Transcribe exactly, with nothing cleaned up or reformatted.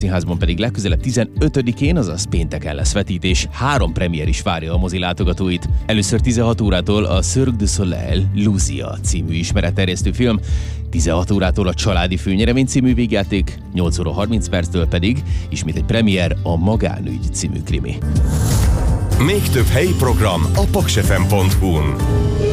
Színházban pedig legközelebb tizenötödikén, azaz pénteken lesz vetítés, három premier is várja a mozi látogatóit. Először tizenhat órától a Cirque du Soleil Lucia című ismeretterjesztő film, tizenhat órától a Családi Főnyeremény című végjáték, nyolc óra harminc perctől pedig ismét egy premier, a Magánügy című krimi. Még több helyi program a paksefem pont hu-n.